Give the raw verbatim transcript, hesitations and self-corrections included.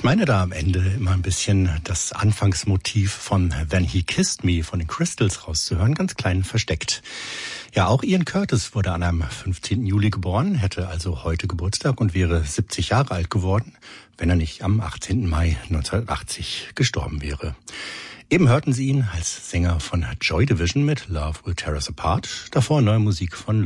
Ich meine da am Ende immer ein bisschen das Anfangsmotiv von When He Kissed Me von den Crystals rauszuhören, ganz klein versteckt. Ja, auch Ian Curtis wurde an einem fünfzehnten Juli geboren, hätte also heute Geburtstag und wäre siebzig Jahre alt geworden, wenn er nicht am achtzehnten Mai neunzehnhundertachtzig gestorben wäre. Eben hörten Sie ihn als Sänger von Joy Division mit Love Will Tear Us Apart, davor neue Musik von